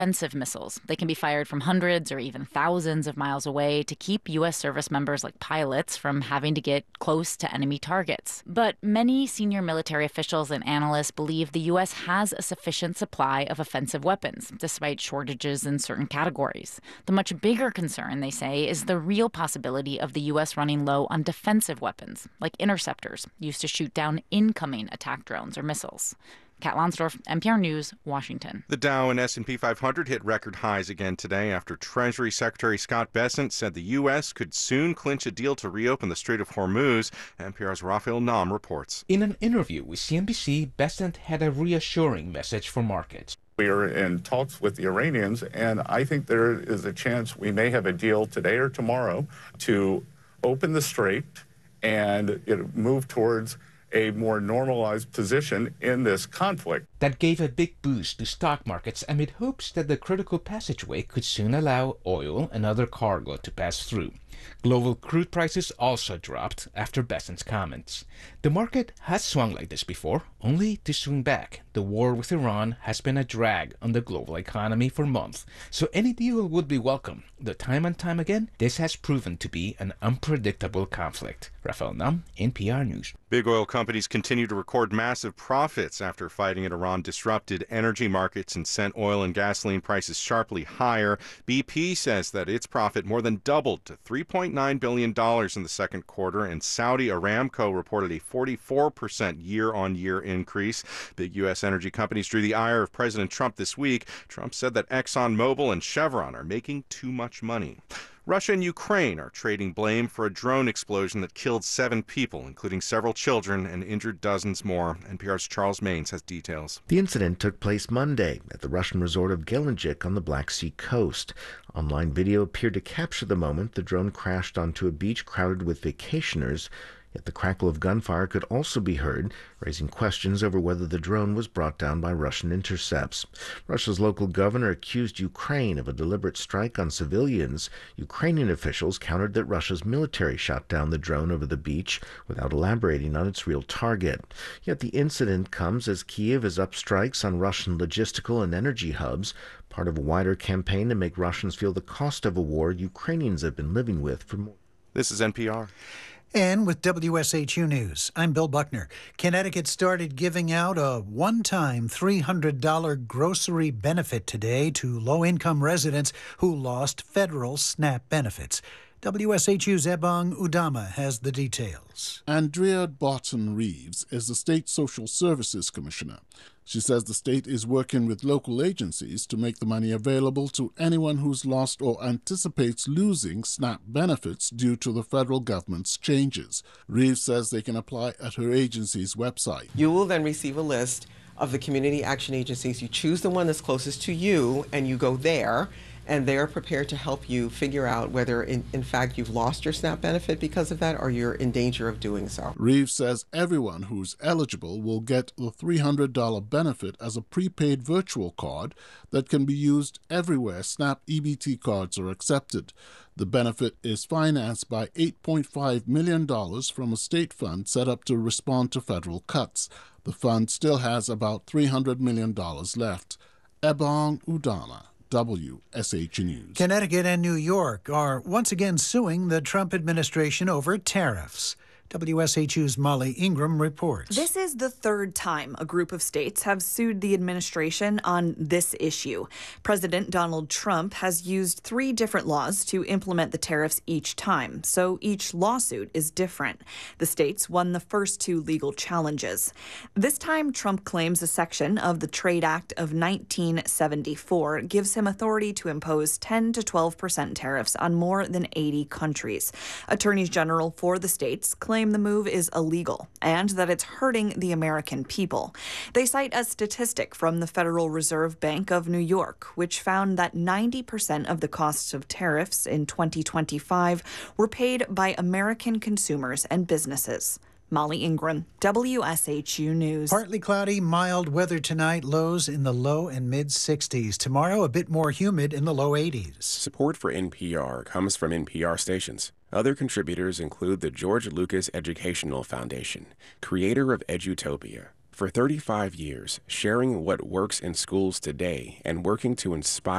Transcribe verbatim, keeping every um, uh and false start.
offensive missiles. They can be fired from hundreds or even thousands of miles away to keep U S service members like pilots from having to get close to enemy targets. But many senior military officials and analysts believe the U S has a sufficient supply of offensive weapons, despite shortages in certain categories. The much bigger concern, they say, is the real possibility of the U S running low on defensive weapons, like interceptors, used to shoot down incoming attack drones or missiles. Kat Lonsdorf, N P R News, Washington. The Dow and S and P five hundred hit record highs again today after Treasury Secretary Scott Bessent said the U S could soon clinch a deal to reopen the Strait of Hormuz. N P R's Raphael Nam reports. In an interview with C N B C, Bessent had a reassuring message for markets. We are in talks with the Iranians, and I think there is a chance we may have a deal today or tomorrow to open the strait and you know, move towards a more normalized position in this conflict. That gave a big boost to stock markets amid hopes that the critical passageway could soon allow oil and other cargo to pass through. Global crude prices also dropped after Bessent's comments. The market has swung like this before, only to swing back. The war with Iran has been a drag on the global economy for months, so any deal would be welcome. Though time and time again, this has proven to be an unpredictable conflict. Raphael Nam, N P R News. Big oil companies continue to record massive profits after fighting in Iran disrupted energy markets and sent oil and gasoline prices sharply higher. B P says that its profit more than doubled to three point nine billion dollars in the second quarter, and Saudi Aramco reported a forty-four percent year-on-year increase. Big U S energy companies drew the ire of President Trump this week. Trump said that ExxonMobil and Chevron are making too much money. Russia and Ukraine are trading blame for a drone explosion that killed seven people, including several children, and injured dozens more. N P R's Charles Maines has details. The incident took place Monday at the Russian resort of Gelendzhik on the Black Sea coast. Online video appeared to capture the moment the drone crashed onto a beach crowded with vacationers. Yet the crackle of gunfire could also be heard, raising questions over whether the drone was brought down by Russian intercepts. Russia's local governor accused Ukraine of a deliberate strike on civilians. Ukrainian officials countered that Russia's military shot down the drone over the beach without elaborating on its real target. Yet the incident comes as Kyiv is up strikes on Russian logistical and energy hubs, part of a wider campaign to make Russians feel the cost of a war Ukrainians have been living with for more. This is N P R. And with W S H U News, I'm Bill Buckner. Connecticut started giving out a one-time three hundred dollars grocery benefit today to low-income residents who lost federal SNAP benefits. W S H U's Ebong Udama has the details. Andrea Barton Reeves is the state social services commissioner. She says the state is working with local agencies to make the money available to anyone who's lost or anticipates losing SNAP benefits due to the federal government's changes. Reeves says they can apply at her agency's website. You will then receive a list of the community action agencies. You choose the one that's closest to you and you go there, and they're prepared to help you figure out whether in, in fact you've lost your SNAP benefit because of that or you're in danger of doing so. Reeves says everyone who's eligible will get the three hundred dollars benefit as a prepaid virtual card that can be used everywhere SNAP E B T cards are accepted. The benefit is financed by eight point five million dollars from a state fund set up to respond to federal cuts. The fund still has about three hundred million dollars left. Ebong Udama, W S H News. Connecticut and New York are once again suing the Trump administration over tariffs. W S H U's Molly Ingram reports. This is the third time a group of states have sued the administration on this issue. President Donald Trump has used three different laws to implement the tariffs each time, so each lawsuit is different. The states won the first two legal challenges. This time, Trump claims a section of the Trade Act of nineteen seventy-four gives him authority to impose ten to twelve percent tariffs on more than eighty countries. Attorneys general for the states claim the move is illegal and that it's hurting the American people. They cite a statistic from the Federal Reserve Bank of New York, which found that ninety percent of the costs of tariffs in twenty twenty-five were paid by American consumers and businesses. Molly Ingram, W S H U News. Partly cloudy, mild weather tonight, lows in the low and mid sixties. Tomorrow, a bit more humid in the low eighties. Support for N P R comes from N P R stations. Other contributors include the George Lucas Educational Foundation, creator of Edutopia, For thirty-five years, sharing what works in schools today and working to inspire